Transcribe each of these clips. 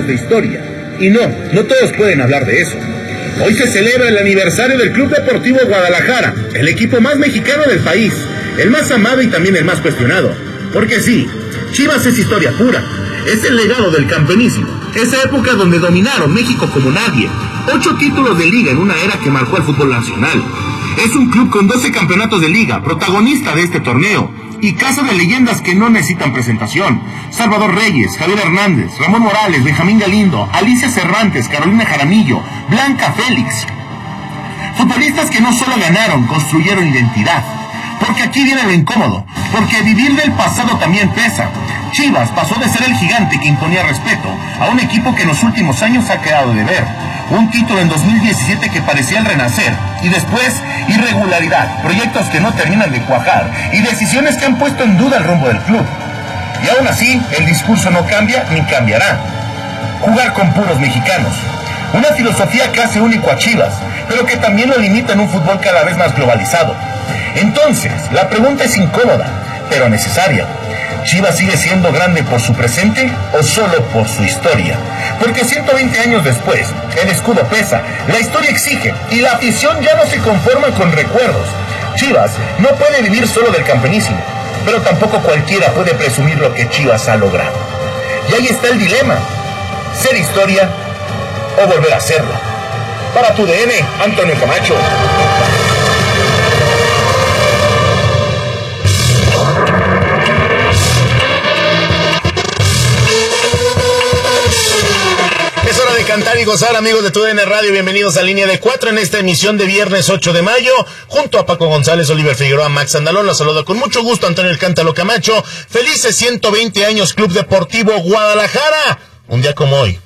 de historia. Y no todos pueden hablar de eso. Hoy se celebra el aniversario del Club Deportivo Guadalajara, el equipo más mexicano del país, el más amado y también el más cuestionado. Porque sí, Chivas es historia pura, es el legado del campeonismo, esa época donde dominaron México como nadie, 8 títulos de liga en una era que marcó al fútbol nacional. Es un club con 12 campeonatos de liga, protagonista de este torneo, y casa de leyendas que no necesitan presentación. Salvador Reyes, Javier Hernández, Ramón Morales, Benjamín Galindo, Alicia Cervantes, Carolina Jaramillo, Blanca Félix. Futbolistas que no solo ganaron, construyeron identidad. Porque aquí viene lo incómodo, porque vivir del pasado también pesa. Chivas pasó de ser el gigante que imponía respeto a un equipo que en los últimos años ha quedado de ver. Un título en 2017 que parecía el renacer, y después irregularidad, proyectos que no terminan de cuajar y decisiones que han puesto en duda el rumbo del club. Y aún así, el discurso no cambia ni cambiará. Jugar con puros mexicanos. Una filosofía que hace único a Chivas, pero que también lo limita en un fútbol cada vez más globalizado. Entonces, la pregunta es incómoda, pero necesaria. ¿Chivas sigue siendo grande por su presente o solo por su historia? Porque 120 años después, el escudo pesa, la historia exige y la afición ya no se conforma con recuerdos. Chivas no puede vivir solo del campeonismo, pero tampoco cualquiera puede presumir lo que Chivas ha logrado. Y ahí está el dilema: ser historia o volver a serlo. Para tu DN, Antonio Camacho. Es hora de cantar y gozar, amigos de TUDN Radio. Bienvenidos a Línea de 4 en esta emisión de viernes 8 de mayo. Junto a Paco González, Oliver Figueroa, Max Andalón, la saluda con mucho gusto Antonio El Cántaro Camacho. Felices 120 años Club Deportivo Guadalajara. Un día como hoy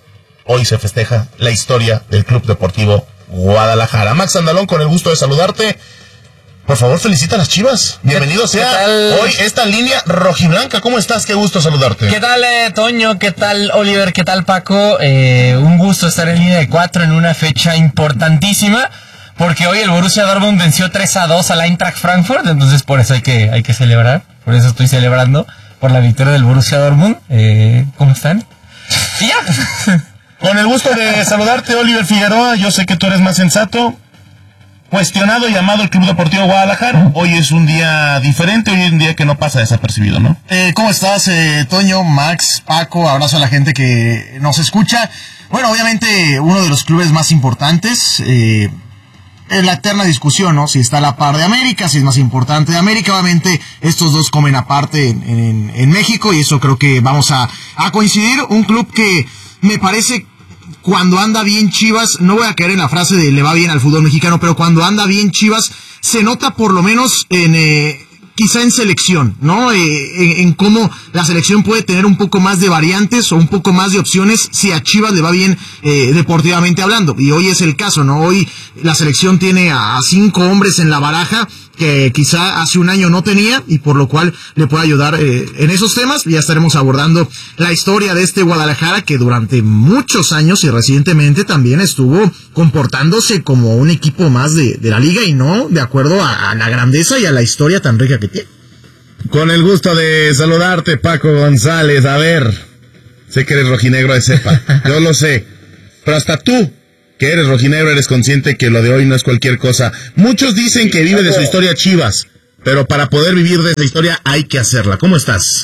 se festeja la historia del Club Deportivo Guadalajara. Max Andalón, con el gusto de saludarte. Por favor, felicita a las Chivas. Bienvenido sea hoy esta línea rojiblanca. ¿Cómo estás? Qué gusto saludarte. ¿Qué tal, Toño? ¿Qué tal, Oliver? ¿Qué tal, Paco? Un gusto estar en Línea de 4 en una fecha importantísima, porque hoy el Borussia Dortmund venció 3-2 al Eintracht Frankfurt, entonces por eso hay que celebrar. Por eso estoy celebrando, por la victoria del Borussia Dortmund. ¿Cómo están? Y ya. Con el gusto de saludarte, Oliver Figueroa. Yo sé que tú eres más sensato. Cuestionado y amado el Club Deportivo Guadalajara. Hoy es un día diferente, hoy es un día que no pasa desapercibido, ¿no? ¿Cómo estás, Toño, Max, Paco? Abrazo a la gente que nos escucha. Bueno, obviamente uno de los clubes más importantes, en la eterna discusión, ¿no? Si está a la par de América, si es más importante de América. Obviamente estos dos comen aparte en México, y eso creo que vamos a coincidir. Un club que me parece, cuando anda bien Chivas, no voy a caer en la frase de le va bien al fútbol mexicano, pero cuando anda bien Chivas, se nota por lo menos quizá en selección, ¿no? En cómo la selección puede tener un poco más de variantes o un poco más de opciones si a Chivas le va bien deportivamente hablando. Y hoy es el caso, ¿no? Hoy la selección tiene a 5 hombres en la baraja que quizá hace un año no tenía, y por lo cual le puede ayudar en esos temas. Ya estaremos abordando la historia de este Guadalajara, que durante muchos años y recientemente también estuvo comportándose como un equipo más de la liga, y no de acuerdo a la grandeza y a la historia tan rica que tiene. Con el gusto de saludarte, Paco González. A ver, sé que eres rojinegro de cepa, yo lo sé, pero hasta tú, que eres rojinegro, eres consciente que lo de hoy no es cualquier cosa. Muchos dicen que vive de su historia Chivas, pero para poder vivir de esa historia hay que hacerla. ¿Cómo estás?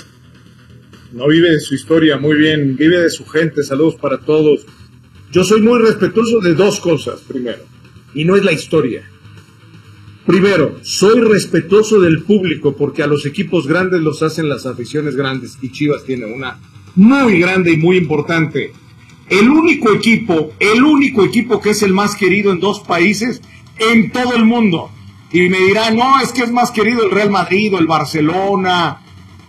No vive de su historia, muy bien, vive de su gente. Saludos para todos. Yo soy muy respetuoso de dos cosas, primero, y no es la historia. Primero, soy respetuoso del público, porque a los equipos grandes los hacen las aficiones grandes, y Chivas tiene una muy grande y muy importante. El único equipo que es el más querido en 2 países en todo el mundo. Y me dirán, no, es que es más querido el Real Madrid o el Barcelona.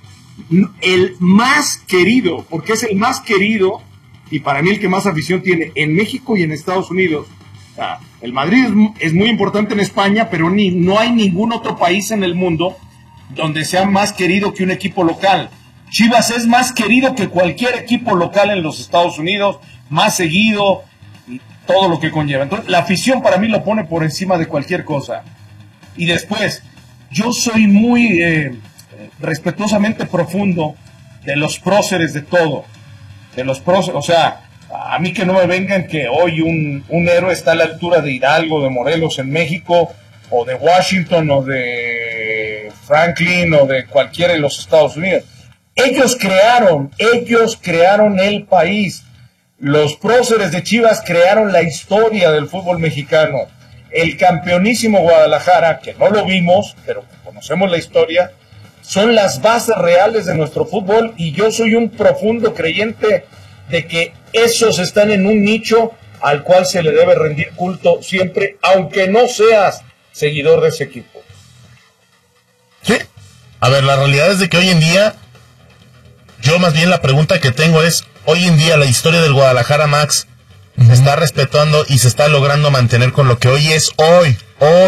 El más querido, porque es el más querido, y para mí el que más afición tiene en México y en Estados Unidos. El Madrid es muy importante en España, pero no hay ningún otro país en el mundo donde sea más querido que un equipo local. Chivas es más querido que cualquier equipo local en los Estados Unidos, más seguido, y todo lo que conlleva. Entonces, la afición para mí lo pone por encima de cualquier cosa. Y después, yo soy muy respetuosamente profundo de los próceres de todo. los próceres. O sea, a mí que no me vengan que hoy un héroe está a la altura de Hidalgo, de Morelos en México, o de Washington, o de Franklin, o de cualquiera de los Estados Unidos. Ellos crearon el país. Los próceres de Chivas crearon la historia del fútbol mexicano. El campeonísimo Guadalajara, que no lo vimos, pero conocemos la historia, son las bases reales de nuestro fútbol, y yo soy un profundo creyente de que esos están en un nicho al cual se le debe rendir culto siempre, aunque no seas seguidor de ese equipo. Sí. A ver, la realidad es de que hoy en día, yo más bien la pregunta que tengo es, hoy en día la historia del Guadalajara, Max, se está respetando y se está logrando mantener con lo que hoy es hoy.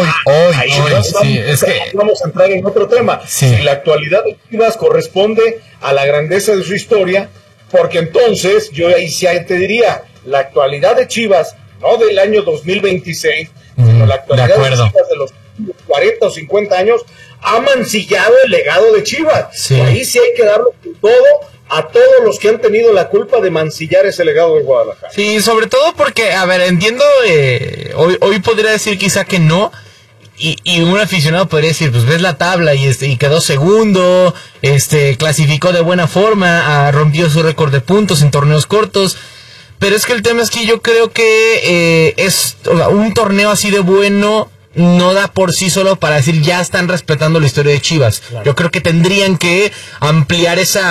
Vamos a entrar en otro tema. Sí. Si la actualidad de Chivas corresponde a la grandeza de su historia, porque entonces yo ahí sí te diría, la actualidad de Chivas, no del año 2026, sino la actualidad de Chivas de los 40 o 50 años, ha mancillado el legado de Chivas. Sí. Y ahí sí hay que darlo todo a todos los que han tenido la culpa de mancillar ese legado de Guadalajara. Sí, sobre todo porque, a ver, entiendo, hoy podría decir quizá que no, y un aficionado podría decir, pues ves la tabla y quedó segundo, clasificó de buena forma, rompió su récord de puntos en torneos cortos, pero es que el tema es que yo creo que un torneo así de bueno no da por sí solo para decir ya están respetando la historia de Chivas. Claro. Yo creo que tendrían que ampliar ese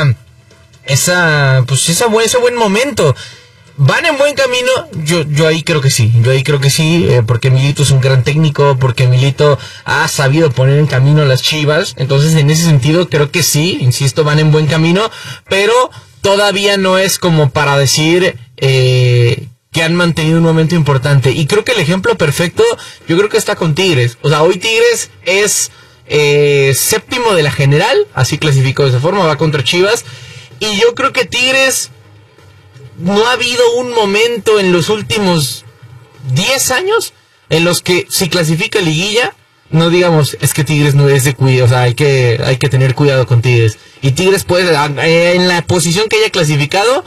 buen momento. ¿Van en buen camino? Yo ahí creo que sí. Porque Milito es un gran técnico, porque Milito ha sabido poner en camino las Chivas. Entonces, en ese sentido, creo que sí, insisto, van en buen camino, pero todavía no es como para decir que han mantenido un momento importante. Y creo que el ejemplo perfecto, yo creo que está con Tigres. O sea, hoy Tigres es séptimo de la general, así clasificó de esa forma, va contra Chivas. Y yo creo que Tigres, no ha habido un momento en los últimos 10 años en los que si clasifica liguilla, no digamos, es que Tigres no es de cuidado, o sea, hay que tener cuidado con Tigres. Y Tigres puede, en la posición que haya clasificado,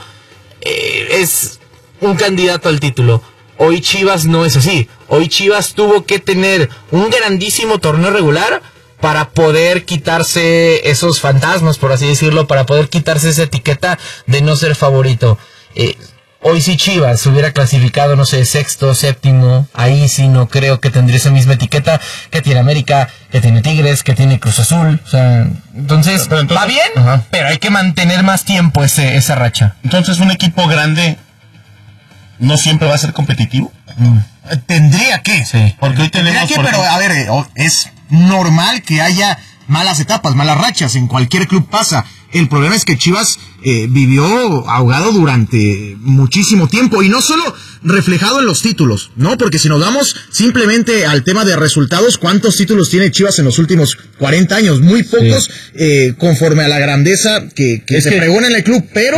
es un candidato al título. Hoy Chivas no es así. Hoy Chivas tuvo que tener un grandísimo torneo regular para poder quitarse esos fantasmas, por así decirlo, para poder quitarse esa etiqueta de no ser favorito. Hoy si Chivas hubiera clasificado, no sé, sexto, séptimo, ahí sí no creo que tendría esa misma etiqueta que tiene América, que tiene Tigres, que tiene Cruz Azul. O sea, entonces va bien, pero hay que mantener más tiempo esa racha. Entonces, un equipo grande no siempre va a ser competitivo. Tendría que. Sí. Porque hoy tenemos... Pero a ver, es normal que haya malas etapas, malas rachas, en cualquier club pasa. El problema es que Chivas vivió ahogado durante muchísimo tiempo, y no solo reflejado en los títulos, ¿no? Porque si nos vamos simplemente al tema de resultados, ¿cuántos títulos tiene Chivas en los últimos 40 años? Muy pocos, sí. Conforme a la grandeza que se pregona en el club, pero...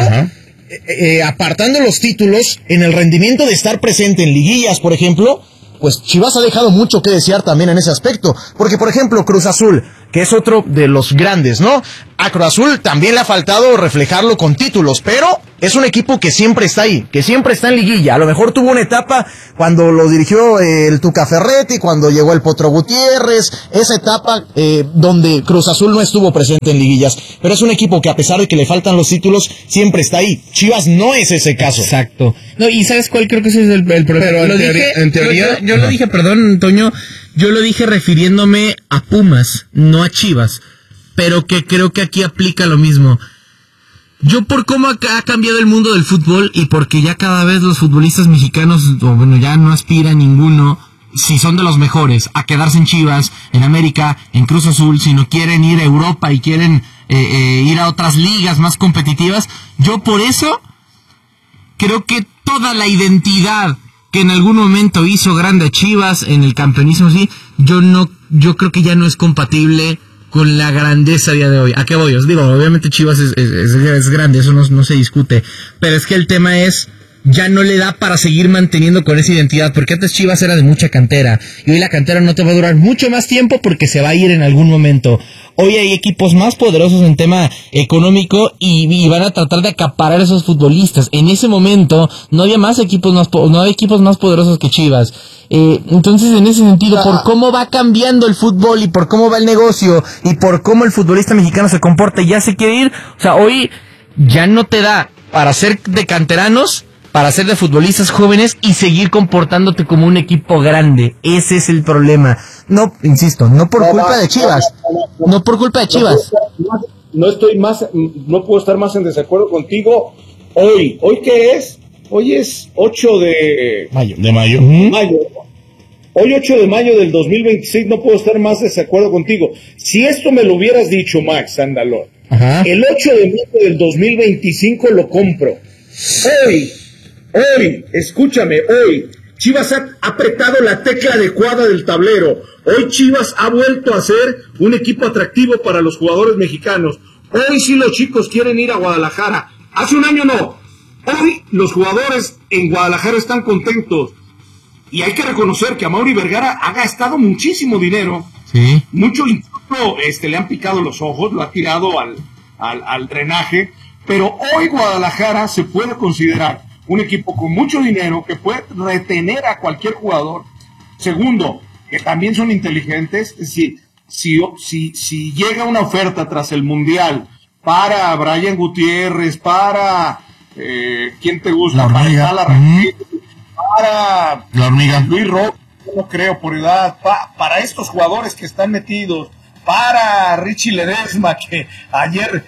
apartando los títulos, en el rendimiento de estar presente en liguillas, por ejemplo, pues Chivas ha dejado mucho que desear también en ese aspecto. Porque, por ejemplo, Cruz Azul, que es otro de los grandes, ¿no? A Cruz Azul también le ha faltado reflejarlo con títulos, pero es un equipo que siempre está ahí, que siempre está en liguilla. A lo mejor tuvo una etapa cuando lo dirigió el Tuca Ferretti, cuando llegó el Potro Gutiérrez, esa etapa donde Cruz Azul no estuvo presente en liguillas. Pero es un equipo que, a pesar de que le faltan los títulos, siempre está ahí. Chivas no es ese caso. Exacto. No, y ¿sabes cuál creo que ese es el problema? Pero en teoría... Yo lo dije, perdón, Toño, yo lo dije refiriéndome a Pumas, no a Chivas, pero que creo que aquí aplica lo mismo. Yo por cómo ha cambiado el mundo del fútbol, y porque ya cada vez los futbolistas mexicanos, o bueno, ya no aspira ninguno, si son de los mejores, a quedarse en Chivas, en América, en Cruz Azul, si no quieren ir a Europa y quieren ir a otras ligas más competitivas. Yo por eso creo que toda la identidad que en algún momento hizo grande a Chivas en el campeonismo, sí, yo creo que ya no es compatible con la grandeza a día de hoy. ¿A qué voy? Os digo, obviamente Chivas es grande, eso no se discute, pero es que el tema es ya no le da para seguir manteniendo con esa identidad, porque antes Chivas era de mucha cantera, y hoy la cantera no te va a durar mucho más tiempo porque se va a ir en algún momento. Hoy hay equipos más poderosos en tema económico y van a tratar de acaparar a esos futbolistas. En ese momento no había equipos más poderosos que Chivas. Entonces, en ese sentido, por cómo va cambiando el fútbol y por cómo va el negocio y por cómo el futbolista mexicano se comporta y ya se quiere ir, o sea, hoy ya no te da para ser de canteranos, para ser de futbolistas jóvenes y seguir comportándote como un equipo grande. Ese es el problema. No, insisto, no por culpa de Chivas. No por culpa de Chivas. No puedo estar más en desacuerdo contigo. ¿Hoy qué es? Hoy es 8 de mayo. Hoy 8 de mayo del 2026 no puedo estar más en desacuerdo contigo. Si esto me lo hubieras dicho, Max Andalón, el 8 de mayo del 2025 lo compro. Hoy, escúchame, hoy Chivas ha apretado la tecla adecuada del tablero. Hoy Chivas ha vuelto a ser un equipo atractivo para los jugadores mexicanos. Hoy sí los chicos quieren ir a Guadalajara. Hace un año no. Hoy los jugadores en Guadalajara están contentos. Y hay que reconocer que a Mauri Vergara ha gastado muchísimo dinero. Sí. Mucho incluso le han picado los ojos, lo ha tirado al drenaje. Pero hoy Guadalajara se puede considerar un equipo con mucho dinero que puede retener a cualquier jugador. Segundo, que también son inteligentes. Si llega una oferta tras el Mundial para Brian Gutiérrez, para ¿quién te gusta? La Hormiga. Para La Hormiga. Luis Roque, no creo por edad, para estos jugadores que están metidos, para Richie Ledesma, que ayer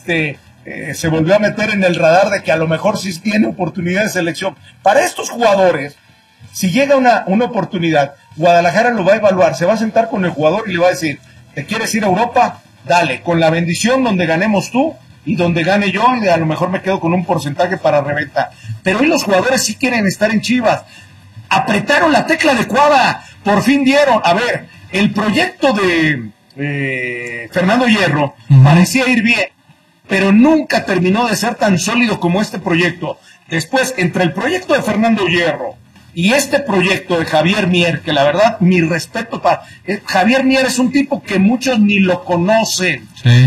se volvió a meter en el radar de que a lo mejor sí tiene oportunidad de selección. Para estos jugadores, si llega una oportunidad, Guadalajara lo va a evaluar, se va a sentar con el jugador y le va a decir, ¿te quieres ir a Europa? Dale, con la bendición donde ganemos tú y donde gane yo, y a lo mejor me quedo con un porcentaje para reventa. Pero hoy los jugadores sí quieren estar en Chivas. Apretaron la tecla adecuada, por fin dieron. A ver, el proyecto de Fernando Hierro parecía ir bien, pero nunca terminó de ser tan sólido como este proyecto. Después, entre el proyecto de Fernando Hierro y este proyecto de Javier Mier, que la verdad, mi respeto para... Javier Mier es un tipo que muchos ni lo conocen,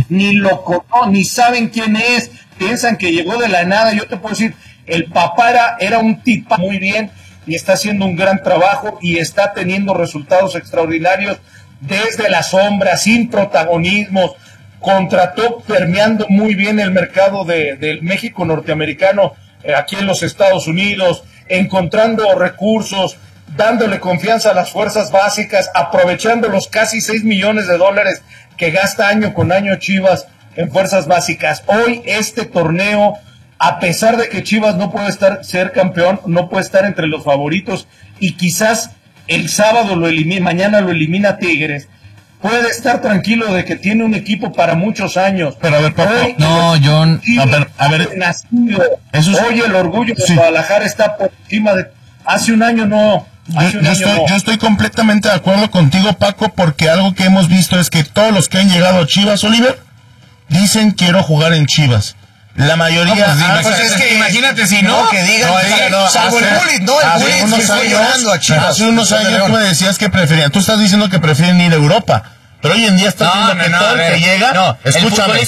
ni saben quién es, piensan que llegó de la nada. Yo te puedo decir, el papá era un tipo muy bien y está haciendo un gran trabajo y está teniendo resultados extraordinarios desde la sombra, sin protagonismos. Contrató permeando muy bien el mercado del México norteamericano aquí en los Estados Unidos, encontrando recursos, dándole confianza a las fuerzas básicas, aprovechando los casi $6 millones que gasta año con año Chivas en fuerzas básicas. Hoy este torneo, a pesar de que Chivas no puede ser campeón, no puede estar entre los favoritos y quizás el sábado mañana lo elimina Tigres, puede estar tranquilo de que tiene un equipo para muchos años. Pero a ver, Paco, John, a ver, nacido. Eso es... Hoy el orgullo de Guadalajara está por encima de... Hace un año no. Yo estoy completamente de acuerdo contigo, Paco, porque algo que hemos visto es que todos los que han llegado a Chivas, Oliver, dicen quiero jugar en Chivas. La mayoría... es que imagínate si no, que digan, salvo el Bullit, ¿no? El Bullit se fue llorando a Chivas. Hace unos años tú me decías que preferían, tú estás diciendo que prefieren ir a Europa, pero hoy en día estás viendo que todo el que llega, escúchame,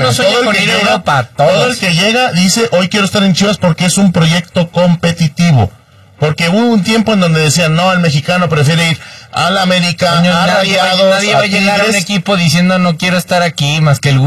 todo el que llega dice, hoy quiero estar en Chivas porque es un proyecto competitivo. Porque hubo un tiempo en donde decían, no, el mexicano prefiere ir al América, a Rayados, nadie va a llegar a un equipo diciendo no quiero estar aquí, más que el